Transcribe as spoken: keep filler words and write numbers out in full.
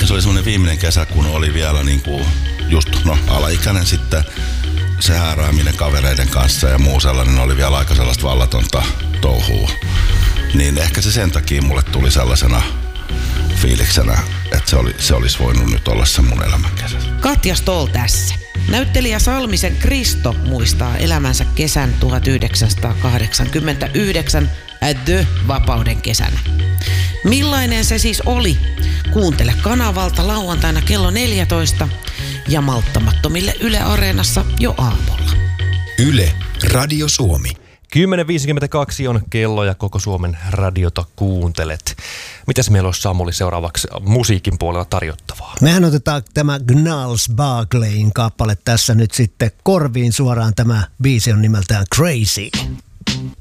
Ja se oli semmoinen viimeinen kesä, kun oli vielä niin kuin just no, alaikäinen sitten. Se häärääminen kavereiden kanssa ja muu sellainen oli vielä aika sellaista vallatonta touhua. Niin ehkä se sen takia mulle tuli sellaisena fiiliksenä, että se, oli, se olisi voinut nyt olla se mun elämän kesä. Katja Stoll tässä. Näyttelijä Salmisen Kristo muistaa elämänsä kesän tuhatyhdeksänsataakahdeksankymmentäyhdeksän The-vapauden kesänä. Millainen se siis oli? Kuuntele kanavalta lauantaina kello neljätoista ja malttamattomille Yle Areenassa jo aamulla. Yle, Radio Suomi. kymmenen viisikymmentäkaksi on kello ja koko Suomen radiota kuuntelet. Mitäs meillä olisi Samuli seuraavaksi musiikin puolella tarjottavaa? Mehän otetaan tämä Gnarls Barkleyin kappale tässä nyt sitten korviin suoraan. Tämä biisi on nimeltään Crazy.